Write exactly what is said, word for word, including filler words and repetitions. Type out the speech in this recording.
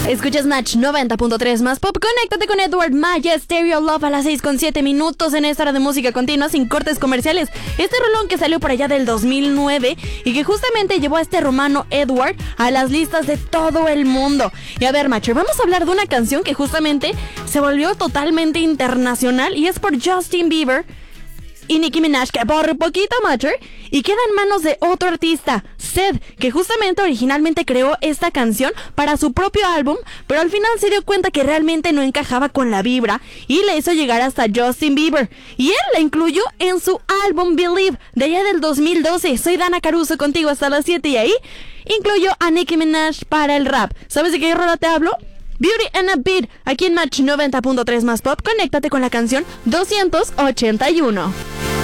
Escuchas Match noventa punto tres más pop. Conéctate con Edward Maya, Stereo Love a las seis con siete minutos en esta hora de música continua sin cortes comerciales. Este rolón que salió por allá del dos mil nueve y que justamente llevó a este rumano Edward a las listas de todo el mundo. Y a ver, Matcher, vamos a hablar de una canción que justamente se volvió totalmente internacional y es por Justin Bieber y Nicki Minaj, que por poquito, Matcher, y queda en manos de otro artista, Seth, que justamente originalmente creó esta canción para su propio álbum, pero al final se dio cuenta que realmente no encajaba con la vibra y le hizo llegar hasta Justin Bieber, y él la incluyó en su álbum Believe, de allá del dos mil doce. Soy Dana Caruso contigo hasta las siete y ahí incluyó a Nicki Minaj para el rap. ¿Sabes de qué rola te hablo? Beauty and a Beat, aquí en Match noventa punto tres más pop. Conéctate con la canción doscientos ochenta y uno.